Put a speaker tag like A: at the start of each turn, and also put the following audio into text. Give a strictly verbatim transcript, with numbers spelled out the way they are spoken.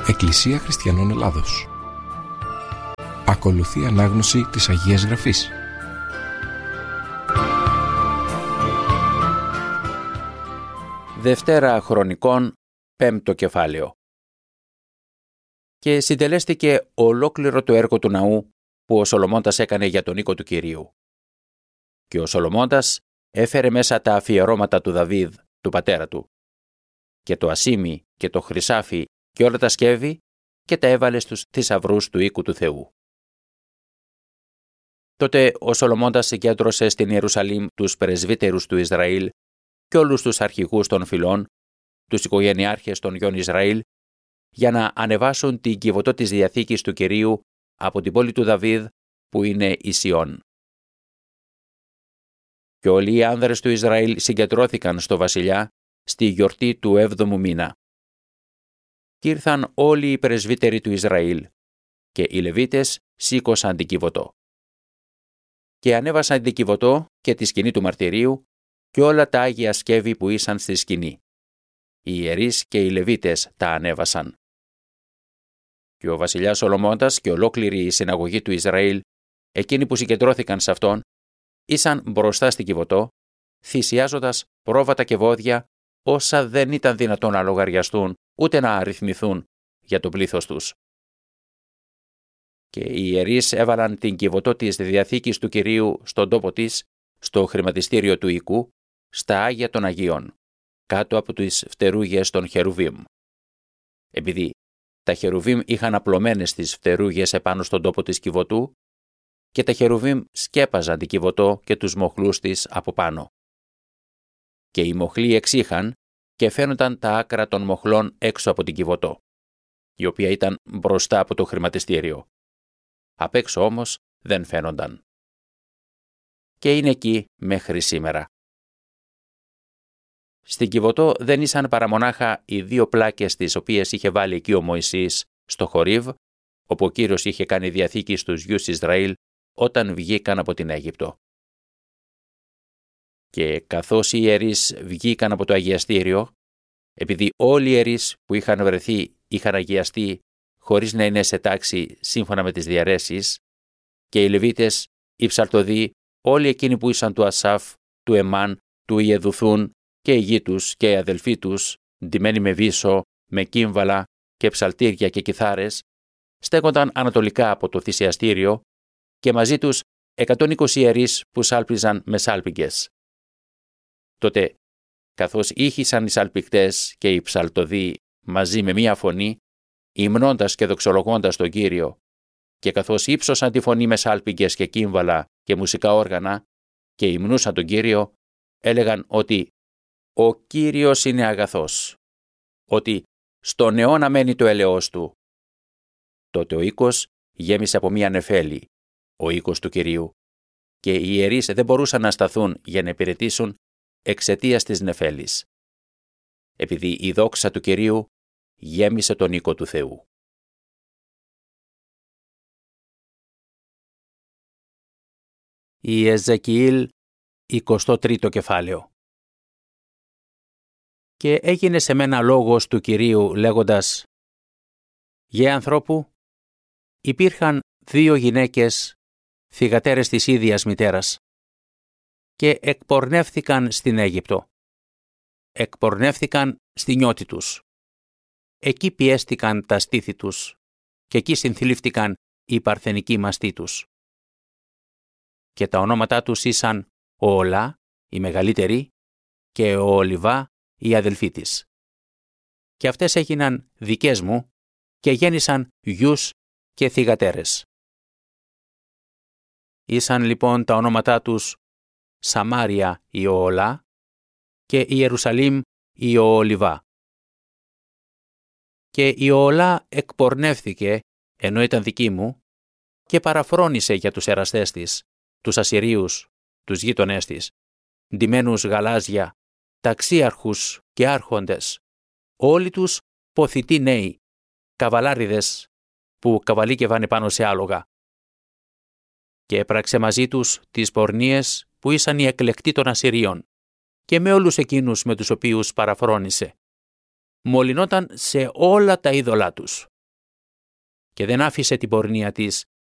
A: Εκκλησία Χριστιανών Ελλάδος. Ακολουθεί ανάγνωση της Αγίας Γραφής.
B: Δευτέρα Χρονικών, πέμπτο κεφάλαιο. Και συντελέστηκε ολόκληρο το έργο του ναού που ο Σολομώντας έκανε για τον οίκο του Κυρίου. Και ο Σολομώντας έφερε μέσα τα αφιερώματα του Δαβίδ, του πατέρα του, και το ασίμι και το χρυσάφι και όλα τα σκεύη, και τα έβαλε στους θησαυρούς του οίκου του Θεού. Τότε ο Σολομώντας συγκέντρωσε στην Ιερουσαλήμ τους πρεσβύτερους του Ισραήλ και όλους τους αρχηγούς των φυλών, τους οικογενειάρχες των γιών Ισραήλ, για να ανεβάσουν την κυβωτό της Διαθήκης του Κυρίου από την πόλη του Δαβίδ, που είναι η Σιών. Και όλοι οι άνδρες του Ισραήλ συγκεντρώθηκαν στο βασιλιά στη γιορτή του έβδομου μήνα. Κι ήρθαν όλοι οι πρεσβύτεροι του Ισραήλ, και οι Λεβίτες σήκωσαν την κυβωτό. Και ανέβασαν την κυβωτό και τη σκηνή του μαρτυρίου και όλα τα άγια σκεύη που ήσαν στη σκηνή. Οι ιερείς και οι Λεβίτες τα ανέβασαν. Και ο βασιλιάς Σολομώντας και ολόκληρη η συναγωγή του Ισραήλ, εκείνοι που συγκεντρώθηκαν σε αυτόν, ήσαν μπροστά στην κυβωτό, θυσιάζοντας πρόβατα και βόδια, όσα δεν ήταν δυνατόν να λογαριαστούν ούτε να αριθμηθούν για το πλήθος τους. Και οι ιερείς έβαλαν την κυβωτό της Διαθήκης του Κυρίου στον τόπο της, στο χρηματιστήριο του οικού, στα Άγια των Αγίων, κάτω από τις φτερούγες των Χερουβίμ. Επειδή τα Χερουβίμ είχαν απλωμένες τις φτερούγες επάνω στον τόπο της κυβωτού, και τα Χερουβίμ σκέπαζαν την κυβωτό και τους μοχλούς της από πάνω. Και οι μοχλοί εξήχαν και φαίνονταν τα άκρα των μοχλών έξω από την κυβωτό, η οποία ήταν μπροστά από το χρηματιστήριο. Απ' έξω όμως δεν φαίνονταν. Και είναι εκεί μέχρι σήμερα. Στην κυβωτό δεν ήσαν παρά μονάχα οι δύο πλάκες τις οποίες είχε βάλει εκεί ο Μωυσής στο Χορίβ, όπου ο Κύριος είχε κάνει διαθήκη στους γιους Ισραήλ όταν βγήκαν από την Αίγυπτο. Και καθώς οι ιερείς βγήκαν από το αγιαστήριο, επειδή όλοι οι ιερείς που είχαν βρεθεί είχαν αγιαστεί χωρίς να είναι σε τάξη σύμφωνα με τις διαρρέσεις, και οι Λεβίτες, οι ψαλτοδοί, όλοι εκείνοι που ήσαν του Ασάφ, του Εμάν, του Ιεδουθούν, και οι γη τους και οι αδελφοί τους, ντυμένοι με βύσσο, με κύμβαλα και ψαλτήρια και κιθάρες, στέκονταν ανατολικά από το θυσιαστήριο, και μαζί τους εκατόν είκοσι ιερείς που σάλπιζαν με σάλπιγγες. Τότε, καθώς ήχησαν οι σαλπικτές και οι ψαλτοδοί μαζί με μία φωνή, υμνώντας και δοξολογώντας τον Κύριο, και καθώς ύψωσαν τη φωνή με σάλπιγγες και κύμβαλα και μουσικά όργανα και υμνούσαν τον Κύριο, έλεγαν ότι «Ο Κύριος είναι αγαθός», ότι «στον αιώνα μένει το έλεος του». Τότε ο οίκος γέμισε από μία νεφέλη, ο οίκος του Κυρίου, και οι ιερείς δεν μπορούσαν να σταθούν για να υπηρετήσουν εξαιτίας της νεφέλης, επειδή η δόξα του Κυρίου γέμισε τον οίκο του Θεού. Η Εζεκιήλ, εικοστό τρίτο κεφάλαιο. Και έγινε σε μένα λόγος του Κυρίου λέγοντας: «Γε ανθρώπου, υπήρχαν δύο γυναίκες, θυγατέρες της ίδιας μητέρας, και εκπορνεύθηκαν στην Αίγυπτο. Εκπορνεύθηκαν στη νιώτη τους. Εκεί πιέστηκαν τα στήθη τους, και εκεί συνθλίφτηκαν οι παρθενικοί μαστοί τους. Και τα ονόματά τους ήσαν ο Ολά, η μεγαλύτερη, και ο Ολιβά, η αδελφή της. Και αυτές έγιναν δικές μου και γέννησαν γιους και θυγατέρες. Ήσαν λοιπόν τα ονόματά τους Σαμάρια η Ολά και η Ιερουσαλήμ η Ολιβά. Και η Ολά εκπορνεύθηκε ενώ ήταν δική μου και παραφρόνησε για τους εραστές της, τους Ασσυρίους, τους γείτονές της, ντυμένους γαλάζια, ταξίαρχους και άρχοντες, όλοι τους ποθητοί νέοι, καβαλάριδες που καβαλίκευαν πάνω σε άλογα. Και έπραξε μαζί τους τις πορνίες που ήσαν οι εκλεκτοί των Ασσυρίων, και με όλους εκείνους με τους οποίους παραφρόνησε. Μολυνόταν σε όλα τα είδωλά τους και δεν άφησε την πορνεία της